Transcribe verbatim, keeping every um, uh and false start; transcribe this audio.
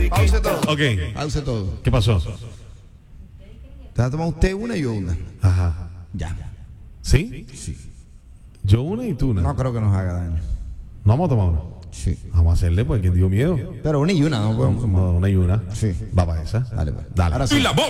Pause todo. Ok. Pause todo. ¿Qué pasó? ¿Te va a tomar usted una y yo una? Ajá. Ya. ¿Sí? Sí. Yo una y tú una. No creo que nos haga daño. ¿No vamos a tomar una? Sí. Vamos a hacerle porque dio miedo. Pero una y una, no podemos tomar. No, una y una. Sí. Va para esa. Dale, pues. Dale. Ahora sí.